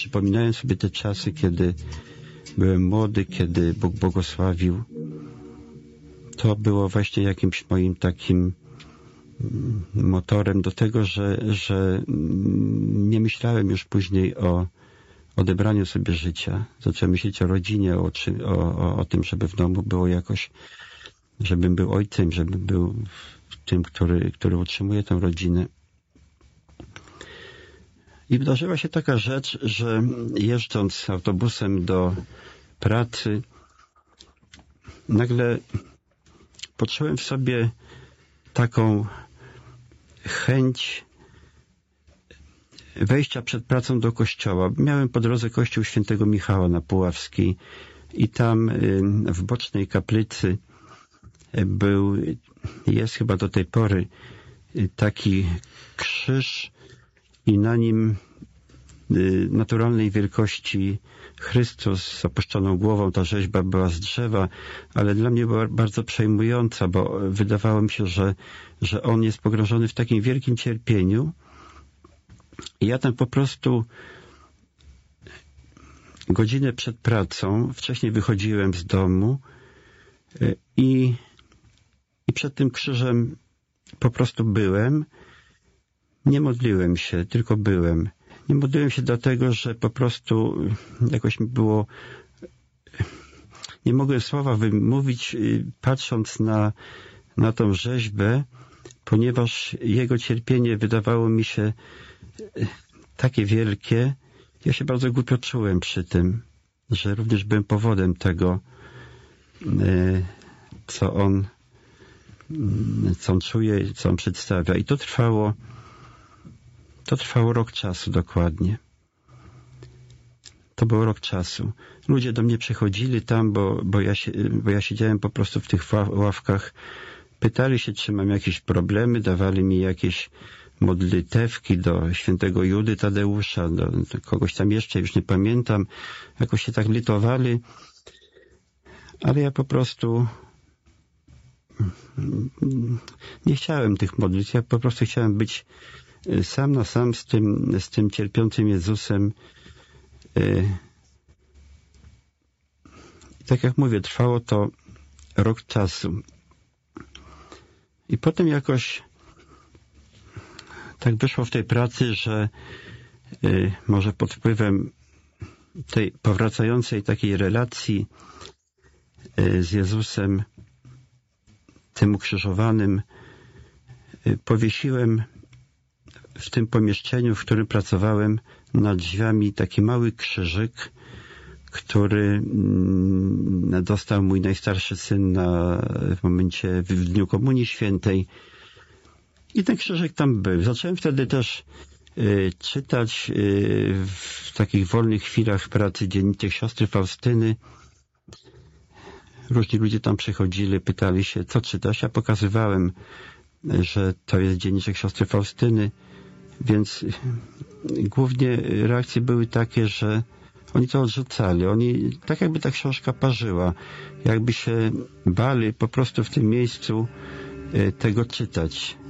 przypominałem sobie te czasy, kiedy byłem młody, kiedy Bóg błogosławił. To było właśnie jakimś moim takim motorem do tego, że nie myślałem już później o odebraniu sobie życia. Zacząłem myśleć o rodzinie, o tym, żeby w domu było jakoś, żebym był ojcem, żebym był tym, który utrzymuje tę rodzinę. I wydarzyła się taka rzecz, że jeżdżąc autobusem do pracy, nagle poczułem w sobie taką chęć wejścia przed pracą do kościoła. Miałem po drodze kościół świętego Michała na Puławskiej i tam w bocznej kaplicy jest chyba do tej pory taki krzyż i na nim naturalnej wielkości Chrystus z opuszczoną głową. Ta rzeźba była z drzewa, ale dla mnie była bardzo przejmująca, bo wydawało mi się, że On jest pogrążony w takim wielkim cierpieniu. I ja tam po prostu godzinę przed pracą, wcześniej wychodziłem z domu i przed tym krzyżem po prostu byłem. Nie modliłem się, tylko byłem. Nie modliłem się dlatego, że po prostu jakoś mi było... Nie mogłem słowa wymówić, patrząc na tą rzeźbę, ponieważ jego cierpienie wydawało mi się takie wielkie. Ja się bardzo głupio czułem przy tym, że również byłem powodem tego, co on czuje, co on przedstawia. I to trwało rok czasu dokładnie. To był rok czasu. Ludzie do mnie przychodzili tam, bo ja siedziałem po prostu w tych ławkach. Pytali się, czy mam jakieś problemy, dawali mi jakieś modlitewki do świętego Judy Tadeusza, do kogoś tam jeszcze, już nie pamiętam. Jakoś się tak litowali. Ale ja po prostu nie chciałem tych modlitw. Ja po prostu chciałem być sam na sam z tym cierpiącym Jezusem. I tak jak mówię, trwało to rok czasu. I potem jakoś tak wyszło w tej pracy, że może pod wpływem tej powracającej takiej relacji z Jezusem, tym ukrzyżowanym, powiesiłem w tym pomieszczeniu, w którym pracowałem, nad drzwiami taki mały krzyżyk, który dostał mój najstarszy syn w dniu Komunii Świętej. I ten krzyżyk tam był. Zacząłem wtedy też czytać w takich wolnych chwilach pracy dzienniczek siostry Faustyny. Różni ludzie tam przychodzili, pytali się, co czytasz? Ja pokazywałem, że to jest dzienniczek siostry Faustyny, więc głównie reakcje były takie, że oni to odrzucali. Oni, tak jakby ta książka parzyła, jakby się bali po prostu w tym miejscu tego czytać.